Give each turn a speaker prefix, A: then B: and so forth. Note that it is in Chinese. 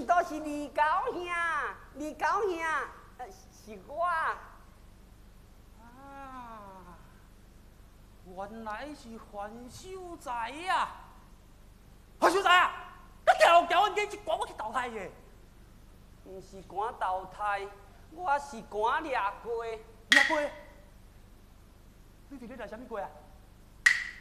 A: 都是二高兄，二高兄，是我。
B: 啊，原来是范秀才呀！范秀才啊，你条条阮计去赶我去投胎嘅。
A: 毋是赶投胎，我是赶掠过。
B: 掠过？你伫咧掠啥物过啊？